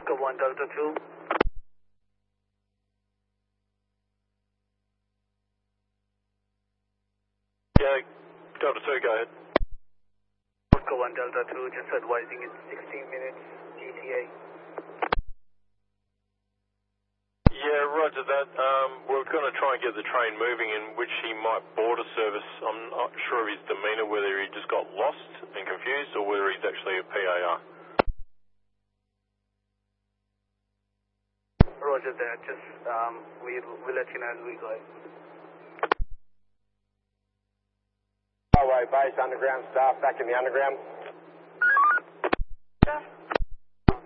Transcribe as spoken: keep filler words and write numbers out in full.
Oscar one Delta two. Yeah, Delta two, go ahead. Oscar one Delta two, just advising it's sixteen minutes E T A. Yeah, roger that. Um, we're going to try and get the train moving in which he might board a service. I'm not sure of his demeanour, whether he just got lost and confused or whether he's actually a P A R. Roger that, just um, we'll, we'll let you know as we go. Highway base underground staff back in the underground.